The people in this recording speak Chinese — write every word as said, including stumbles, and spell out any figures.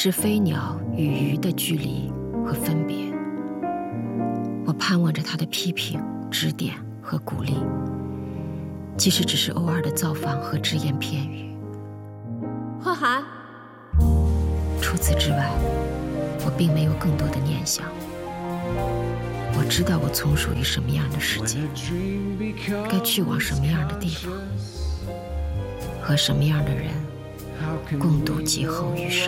是飞鸟与鱼的距离和分别。我盼望着他的批评、指点和鼓励，即使只是偶尔的造访和只言片语。 贺涵， 除此之外，我并没有更多的念想。我知道我从属于什么样的世界，该去往什么样的地方，和什么样的人共度劫后余生。